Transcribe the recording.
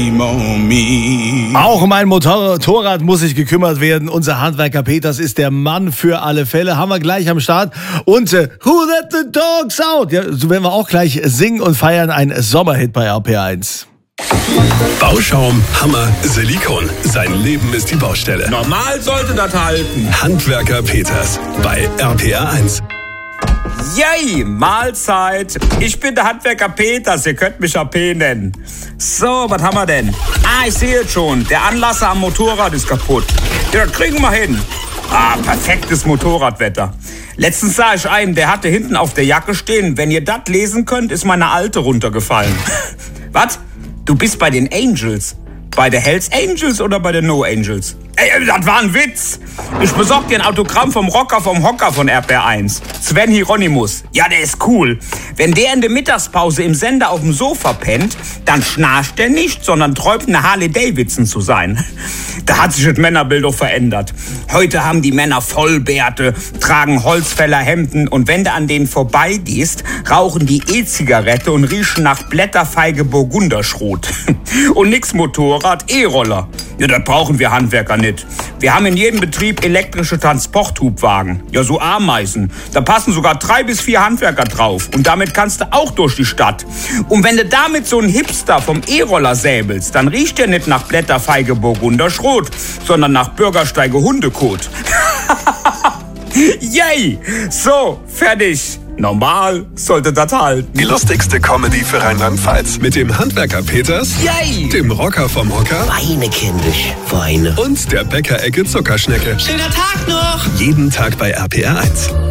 Auch um ein Motorrad muss sich gekümmert werden. Unser Handwerker Peters ist der Mann für alle Fälle. Haben wir gleich am Start. Und Who Let the Dogs Out? Ja, so werden wir auch gleich singen und feiern. Ein Sommerhit bei RPR1. Bauschaum, Hammer, Silikon. Sein Leben ist die Baustelle. Normal sollte das halten. Handwerker Peters bei RPR1. Yay, Mahlzeit. Ich bin der Handwerker Peters, ihr könnt mich AP nennen. So, was haben wir denn? Ich sehe es schon, der Anlasser am Motorrad ist kaputt. Ja, das kriegen wir hin. Perfektes Motorradwetter. Letztens sah ich einen, der hatte hinten auf der Jacke stehen: wenn ihr das lesen könnt, ist meine alte runtergefallen. Was? Du bist bei den Angels? Bei der Hells Angels oder bei den No Angels? Ey, das war ein Witz. Ich besorg dir ein Autogramm vom Rocker vom Hocker von RPR1. Sven Hieronymus. Ja, der ist cool. Wenn der in der Mittagspause im Sender auf dem Sofa pennt, dann schnarcht der nicht, sondern träumt, eine Harley Davidson zu sein. Da hat sich das Männerbild doch verändert. Heute haben die Männer Vollbärte, tragen Holzfällerhemden und wenn du an denen vorbeigehst, rauchen die E-Zigarette und riechen nach Blätterfeige Burgunderschrot. Und nix Motorrad, E-Roller. Ja, das brauchen wir Handwerker nicht. Wir haben in jedem Betrieb elektrische Transporthubwagen. Ja, so Ameisen. Da passen sogar 3 bis 4 Handwerker drauf. Und damit kannst du auch durch die Stadt. Und wenn du damit so einen Hipster vom E-Roller säbelst, dann riecht der nicht nach Blätterfeige Burgunderschrot, sondern nach Bürgersteige Hundekot. Yay! So, fertig. Normal sollte das halten. Die lustigste Comedy für Rheinland-Pfalz. Mit dem Handwerker Peters, Yay! Dem Rocker vom Hocker Weine, kindisch, Weine. und der Bäckerecke Zuckerschnecke. Schöner Tag noch! Jeden Tag bei RPR1.